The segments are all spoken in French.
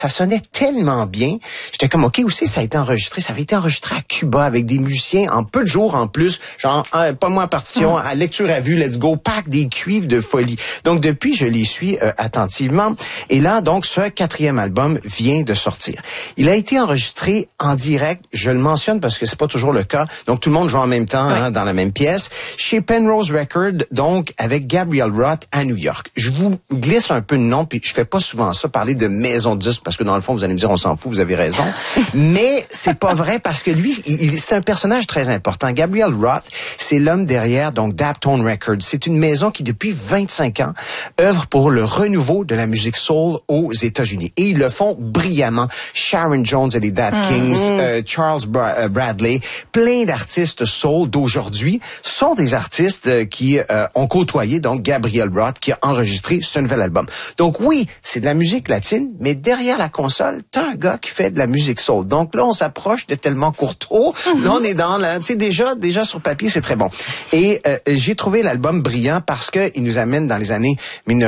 ça sonnait tellement bien. J'étais comme, OK, où c'est ça a été enregistré? Ça avait été enregistré à Cuba avec des musiciens en peu de jours en plus. Genre, pas moins partition, à lecture à vue, let's go, pack des cuivres de folie. Donc, depuis, je les suis attentivement. Et là, donc, ce 4e album vient de sortir. Il a été enregistré en direct. Je le mentionne parce que c'est pas toujours le cas. Donc, tout le monde joue en même temps, hein, dans la même pièce. Chez Penrose Records, donc, avec Gabriel Roth à New York. Je vous glisse un peu de nom, puis je fais pas souvent ça, parler de maison de disques, parce que dans le fond, vous allez me dire, on s'en fout, vous avez raison. Mais c'est pas vrai, parce que lui, c'est un personnage très important. Gabriel Roth, c'est l'homme derrière, donc, Daptone Records. C'est une maison qui, depuis 25 ans, œuvre pour le renouveau de la musique soul aux États-Unis. Et ils le font brillamment. Sharon Jones et les Dap Kings, Charles Bradley, plein d'artistes soul d'aujourd'hui sont des artistes qui ont côtoyé, donc, Gabriel Roth, qui a enregistré ce nouvel album. Donc oui, c'est de la musique latine, mais derrière la console, t'as un gars qui fait de la musique soul. Donc là, on s'approche de Tellement Courteau. Là, on est dans la, tu sais, déjà sur papier, c'est très bon. Et j'ai trouvé l'album brillant parce que il nous amène dans les années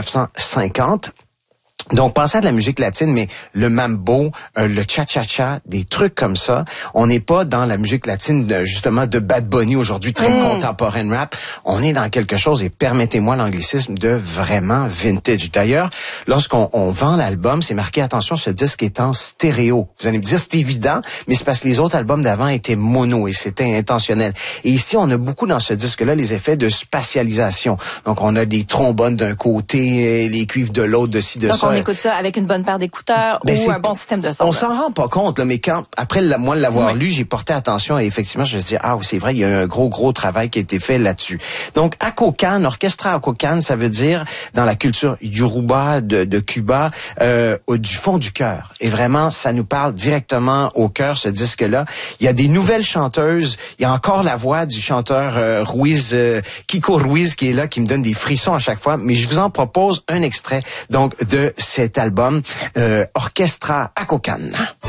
1950. Donc, pensez à de la musique latine, mais le mambo, le cha-cha-cha, des trucs comme ça. On n'est pas dans la musique latine, justement, de Bad Bunny aujourd'hui, très contemporaine rap. On est dans quelque chose, et permettez-moi l'anglicisme, de vraiment vintage. D'ailleurs, lorsqu'on vend l'album, c'est marqué, attention, ce disque est en stéréo. Vous allez me dire, c'est évident, mais c'est parce que les autres albums d'avant étaient mono et c'était intentionnel. Et ici, on a beaucoup dans ce disque-là les effets de spatialisation. Donc, on a des trombones d'un côté, les cuivres de l'autre, de ci, de ça. On écoute ça avec une bonne paire d'écouteurs ou un bon système de son. On s'en rend pas compte, là, mais quand, après moi l'avoir lu, j'ai porté attention et effectivement, je me suis dit, ah oui, c'est vrai, il y a un gros travail qui a été fait là-dessus. Donc, Akokan, Orchestra Akokan, ça veut dire, dans la culture Yoruba de Cuba, du fond du cœur. Et vraiment, ça nous parle directement au cœur, ce disque-là. Il y a des nouvelles chanteuses. Il y a encore la voix du chanteur Ruiz, Kiko Ruiz, qui est là, qui me donne des frissons à chaque fois. Mais je vous en propose un extrait, donc, de cet album, Orchestra Akokan.